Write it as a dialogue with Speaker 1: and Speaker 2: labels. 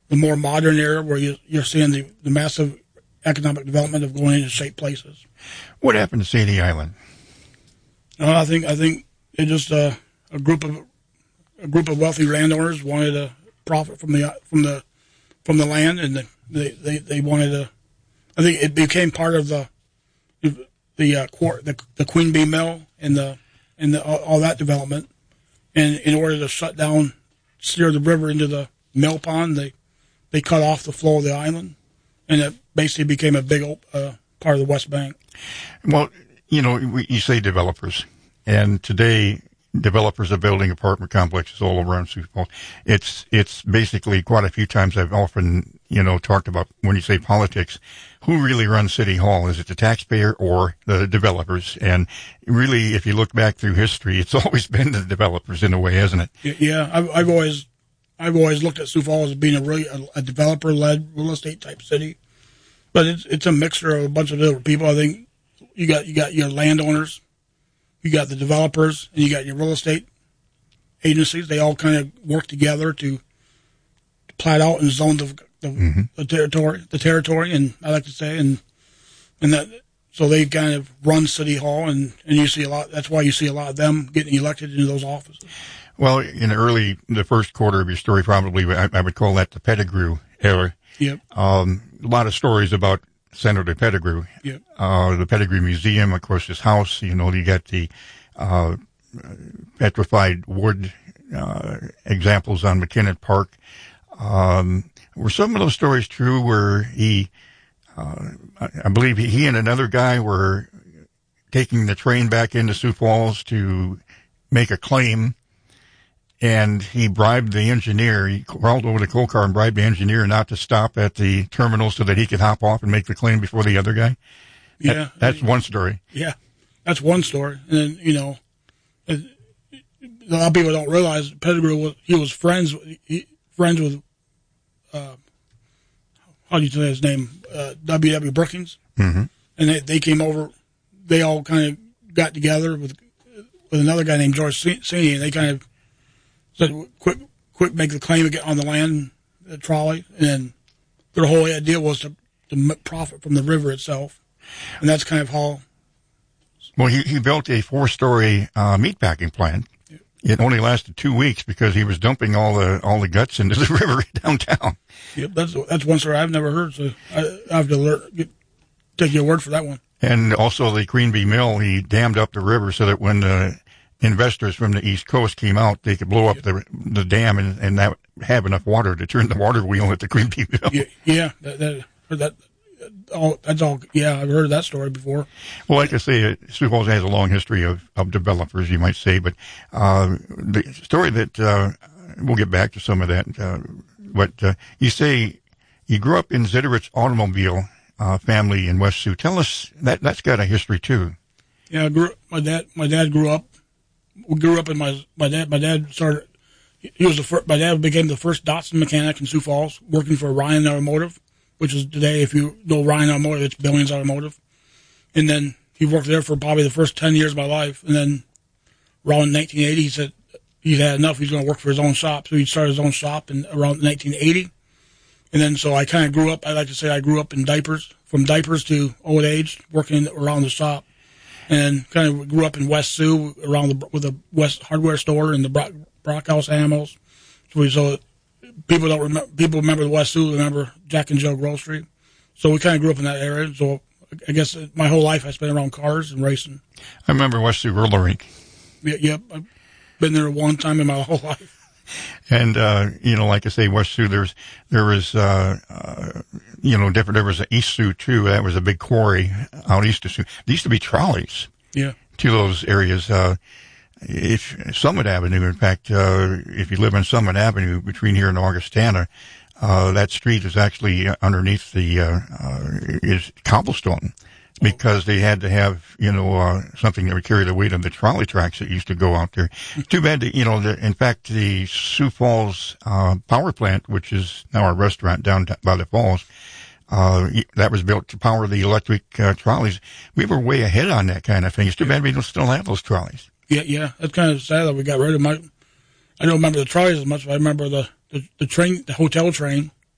Speaker 1: the more modern era where you're seeing the massive economic development of going into safe places.
Speaker 2: What happened to Sadie Island?
Speaker 1: I think it just a group of wealthy landowners wanted to profit from the land, and they wanted to. I think it became part of the Queen Bee Mill and all that development. And in order to steer the river into the mill pond, they cut off the flow of the island, and it basically became a big part of the West Bank.
Speaker 2: Well, you say developers, and today developers are building apartment complexes all around Sioux Falls. It's basically quite a few times I've often, talked about when you say politics, who really runs City Hall? Is it the taxpayer or the developers? And really, if you look back through history, it's always been the developers in a way, hasn't it?
Speaker 1: Yeah, I've always looked at Sioux Falls as being a developer-led real estate type city, but it's a mixture of a bunch of different people. I think you got your landowners, you got the developers, and you got your real estate agencies. They all kind of work together to plat out and zone the territory, and I like to say, and that, so they kind of run City Hall, and you see a lot. That's why you see a lot of them getting elected into those offices.
Speaker 2: Well, in the first quarter of your story, probably I would call that the Pettigrew era.
Speaker 1: Yep.
Speaker 2: A lot of stories about Senator Pettigrew.
Speaker 1: Yep.
Speaker 2: The Pettigrew Museum, of course, his house. You got the petrified wood examples on McKinnon Park. Were some of those stories true where he, I believe he and another guy were taking the train back into Sioux Falls to make a claim, and he bribed the engineer. He crawled over the coal car and bribed the engineer not to stop at the terminal so that he could hop off and make the claim before the other guy?
Speaker 1: Yeah.
Speaker 2: That's one story.
Speaker 1: Yeah, that's one story. And then, a lot of people don't realize Pettigrew was friends with, how do you say his name? W.W. Brookings.
Speaker 2: Mm-hmm.
Speaker 1: And they came over, they all kind of got together with another guy named George Sini, and they kind of said, quick, make the claim on the land, the trolley. And then their whole idea was to profit from the river itself. And that's kind of how.
Speaker 2: Well, he built a 4-story meatpacking plant. It only lasted 2 weeks because he was dumping all the guts into the river downtown.
Speaker 1: Yep, that's one story I've never heard, so I have to take your word for that one.
Speaker 2: And also the Queen Bee Mill, he dammed up the river so that when the investors from the East Coast came out, they could blow up the dam and that have enough water to turn the water wheel at the Queen Bee Mill.
Speaker 1: Yeah, that's all. Yeah, I've heard of that story before.
Speaker 2: Well, like I say, Sioux Falls has a long history of developers, you might say, but the story that we'll get back to some of that. But you say you grew up in Zitteritz automobile family in West Sioux. Tell us that's got a history too.
Speaker 1: Yeah, my dad grew up. We grew up in my dad. My dad started. He was the first. My dad became the first Datsun mechanic in Sioux Falls, working for Ryan Automotive, which is today, if you know Ryan Automotive, it's Billings Automotive. And then he worked there for probably the first 10 years of my life. And then around 1980, he said he had enough. He's going to work for his own shop. So he started his own shop in around 1980. And then so I kind of grew up. I like to say I grew up in diapers, from diapers to old age, working around the shop. And kind of grew up in West Sioux with the West Hardware store and the Brockhouse Animals. So people don't remember. People remember the West Sioux. Remember Jack and Joe Grocery. So we kind of grew up in that area. So I guess my whole life I spent around cars and racing.
Speaker 2: I remember West Sioux roller rink.
Speaker 1: Yep, I've been there one time in my whole life.
Speaker 2: And like I say, West Sioux. There was different. There was East Sioux too. That was a big quarry out east of Sioux. There used to be trolleys.
Speaker 1: Yeah.
Speaker 2: To those areas. If Summit Avenue, in fact, if you live on Summit Avenue between here and Augustana, that street is actually underneath is cobblestone because they had to have, something that would carry the weight of the trolley tracks that used to go out there. Too bad that, in fact, the Sioux Falls, power plant, which is now a restaurant down by the falls, that was built to power the electric, trolleys. We were way ahead on that kind of thing. It's too bad we don't still have those trolleys.
Speaker 1: Yeah, that's kind of sad that we got rid of them. I don't remember the trolleys as much, but I remember the train, the hotel train.